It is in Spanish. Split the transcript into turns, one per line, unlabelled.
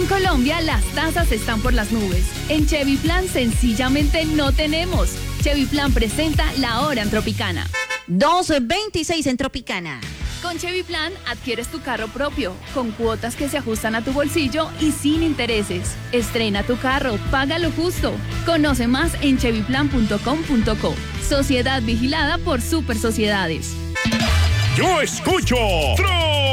En Colombia las tasas están por las nubes. En Chevy Plan sencillamente no tenemos. Chevy Plan presenta La Hora en Tropicana.
2:26 en Tropicana.
Con Chevy Plan adquieres tu carro propio, con cuotas que se ajustan a tu bolsillo y sin intereses. Estrena tu carro, paga lo justo. Conoce más en chevyplan.com.co. Sociedad vigilada por Super Sociedades.
Yo escucho